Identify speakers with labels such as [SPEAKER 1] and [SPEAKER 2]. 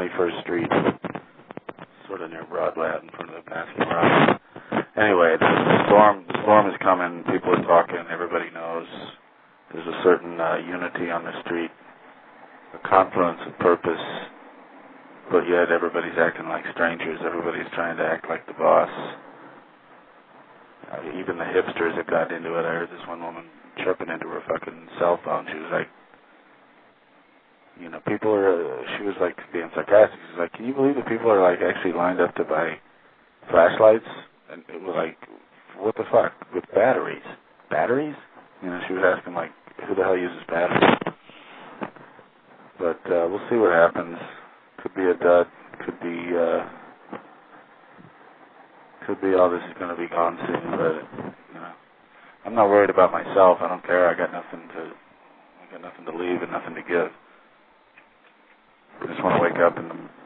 [SPEAKER 1] 21st Street, sort of near Broadway, out in front of the Baskin Robbins. Anyway, the storm is coming. People are talking. Everybody knows. There's a certain unity on the street, a confluence of purpose, but yet everybody's acting like strangers. Everybody's trying to act like the boss. Even the hipsters have got into it. I heard this one woman chirping into her fucking cell phone. She was like, people are, she was like being sarcastic. She was like, can you believe that people are like actually lined up to buy flashlights? And it was like, what the fuck? With batteries? Batteries? She was asking like, who the hell uses batteries? But we'll see what happens. Could be a dud. Could be all this is going to be gone soon. But I'm not worried about myself. I don't care. I got nothing to leave and nothing to give. I just want to wake up and